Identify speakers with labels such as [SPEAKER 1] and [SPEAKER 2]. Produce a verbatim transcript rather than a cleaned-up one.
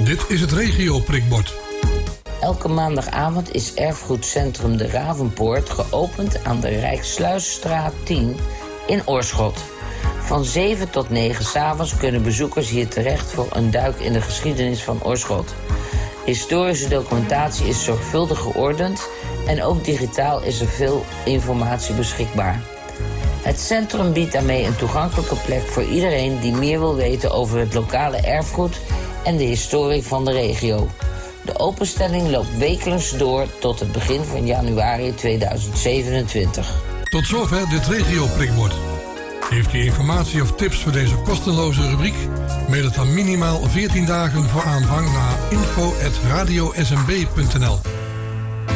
[SPEAKER 1] Dit is het regio-prikbord.
[SPEAKER 2] Elke maandagavond is Erfgoedcentrum de Ravenpoort geopend aan de Rijksluisstraat tien in Oorschot. Van zeven tot negen 's avonds kunnen bezoekers hier terecht voor een duik in de geschiedenis van Oorschot. Historische documentatie is zorgvuldig geordend en ook digitaal is er veel informatie beschikbaar. Het centrum biedt daarmee een toegankelijke plek voor iedereen die meer wil weten over het lokale erfgoed en de historie van de regio. De openstelling loopt wekelijks door tot het begin van januari tweeduizend zevenentwintig.
[SPEAKER 1] Tot zover dit regio-prikbord. Heeft u informatie of tips voor deze kosteloze rubriek? Mail het dan minimaal veertien dagen voor aanvang naar info at radio s m b punt n l.